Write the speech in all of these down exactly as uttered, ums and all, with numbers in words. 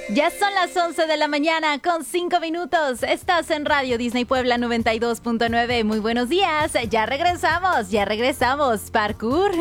Ya son las once de la mañana con cinco minutos. Estás en Radio Disney Puebla noventa y dos punto nueve. Muy buenos días. Ya regresamos, ya regresamos. Parkour.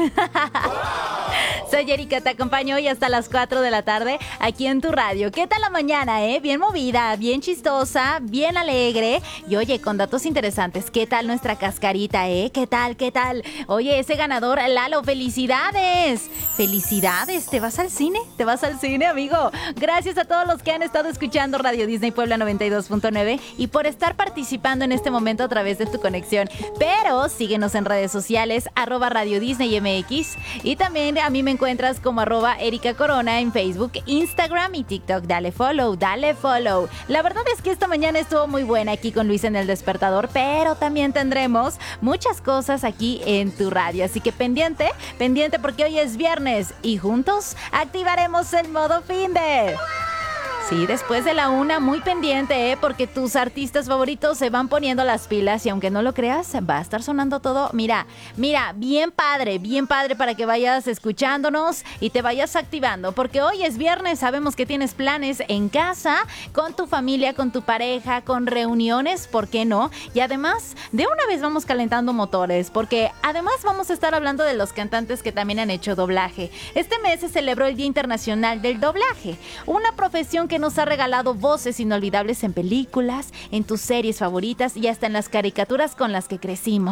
Soy Erika, te acompaño hoy hasta las cuatro de la tarde aquí en tu radio. ¿Qué tal la mañana, eh? Bien movida, bien chistosa, bien alegre. Y oye, con datos interesantes. ¿Qué tal nuestra cascarita, eh? ¿Qué tal, qué tal? Oye, ese ganador, Lalo, felicidades. Felicidades. ¿Te vas al cine? ¿Te vas al cine, amigo? Gracias a todos los que han estado escuchando Radio Disney Puebla noventa y dos punto nueve y por estar participando en este momento a través de tu conexión. Pero síguenos en redes sociales, arroba Radio Disney M X, y también a mí me encuentras como arroba Erika Corona en Facebook, Instagram y TikTok. Dale follow, dale follow. La verdad es que esta mañana estuvo muy buena aquí con Luis en el despertador, pero también tendremos muchas cosas aquí en tu radio. Así que pendiente, pendiente porque hoy es viernes y juntos activaremos el modo finde. Sí, después de la una, muy pendiente, ¿eh? Porque tus artistas favoritos se van poniendo las pilas y aunque no lo creas, va a estar sonando todo. Mira, mira, bien padre, bien padre para que vayas escuchándonos y te vayas activando. Porque hoy es viernes, sabemos que tienes planes en casa, con tu familia, con tu pareja, con reuniones, ¿por qué no? Y además, de una vez vamos calentando motores, porque además vamos a estar hablando de los cantantes que también han hecho doblaje. Este mes se celebró el Día Internacional del Doblaje, una profesión que nos ha regalado voces inolvidables en películas, en tus series favoritas y hasta en las caricaturas con las que crecimos.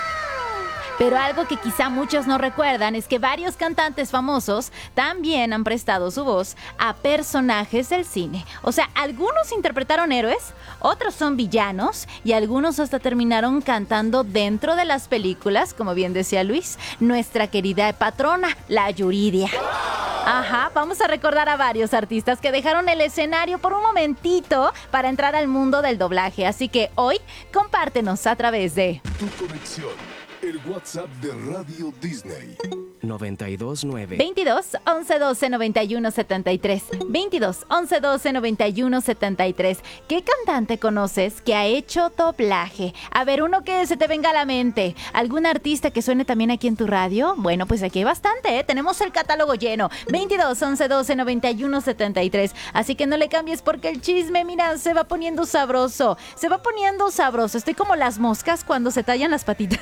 Pero algo que quizá muchos no recuerdan es que varios cantantes famosos también han prestado su voz a personajes del cine. O sea, algunos interpretaron héroes, otros son villanos y algunos hasta terminaron cantando dentro de las películas, como bien decía Luis, nuestra querida patrona, la Yuridia. Ajá, vamos a recordar a varios artistas que dejaron el escenario por un momentito para entrar al mundo del doblaje. Así que hoy, compártenos a través de Tu conexión, el WhatsApp de Radio Disney. noventa y dos nueve veintidós, once, doce, noventa y uno, setenta y tres. veintidós, once, doce, noventa y uno, setenta y tres. ¿Qué cantante conoces que ha hecho doblaje? A ver, uno que se te venga a la mente. ¿Algún artista que suene también aquí en tu radio? Bueno, pues aquí hay bastante, ¿eh? Tenemos el catálogo lleno. veintidós, once, doce, noventa y uno, setenta y tres. Así que no le cambies porque el chisme, mira, se va poniendo sabroso. Se va poniendo sabroso. Estoy como las moscas cuando se tallan las patitas.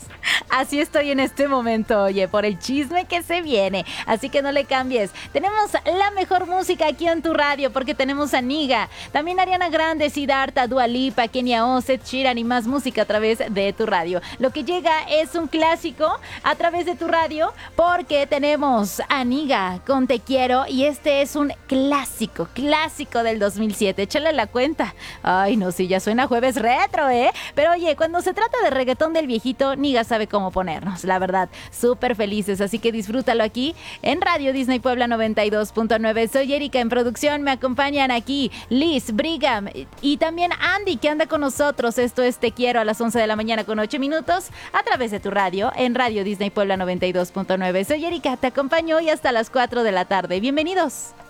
Así estoy en este momento, oye, por el chisme que se viene. Así que no le cambies. Tenemos la mejor música aquí en tu radio porque tenemos a Niga, también Ariana Grande, Siddhartha, Dua Lipa, Kenia Oz, Ed Sheeran y más música a través de tu radio. Lo que llega es un clásico a través de tu radio porque tenemos a Niga con Te Quiero y este es un clásico, clásico del dos mil siete. Échale la cuenta. Ay, no, sí, ya suena jueves retro, ¿eh? Pero oye, cuando se trata de reggaetón del viejito, Niga sabe cómo ponernos, la verdad, súper felices, así que disfrútalo aquí en Radio Disney Puebla noventa y dos punto nueve. Soy Erika en producción, me acompañan aquí Liz, Brigham y también Andy que anda con nosotros. Esto es Te Quiero a las once de la mañana con ocho minutos a través de tu radio en Radio Disney Puebla noventa y dos punto nueve. Soy Erika, te acompaño hoy hasta las cuatro de la tarde. Bienvenidos.